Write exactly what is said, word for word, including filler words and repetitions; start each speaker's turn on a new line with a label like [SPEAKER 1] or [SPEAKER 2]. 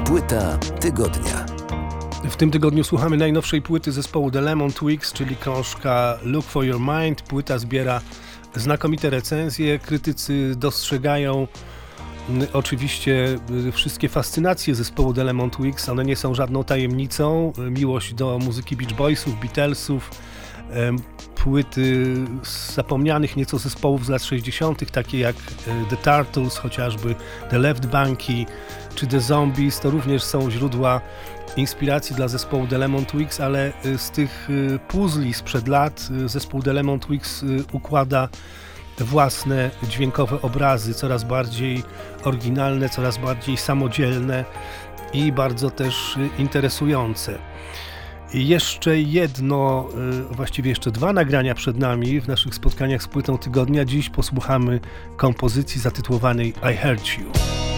[SPEAKER 1] Płyta tygodnia.
[SPEAKER 2] W tym tygodniu słuchamy najnowszej płyty zespołu The Lemon Twigs, czyli krążka Look for Your Mind. Płyta zbiera znakomite recenzje. Krytycy dostrzegają oczywiście wszystkie fascynacje zespołu The Lemon Twigs. One nie są żadną tajemnicą. Miłość do muzyki Beach Boysów, Beatlesów, płyty z zapomnianych nieco zespołów z lat sześćdziesiątych, takie jak The Turtles, chociażby The Left Banki czy The Zombies, to również są źródła inspiracji dla zespołu The Lemon Twigs, ale z tych puzli sprzed lat zespół The Lemon Twigs układa własne dźwiękowe obrazy, coraz bardziej oryginalne, coraz bardziej samodzielne i bardzo też interesujące. I jeszcze jedno, właściwie jeszcze dwa nagrania przed nami w naszych spotkaniach z płytą tygodnia. Dziś posłuchamy kompozycji zatytułowanej I Heard You.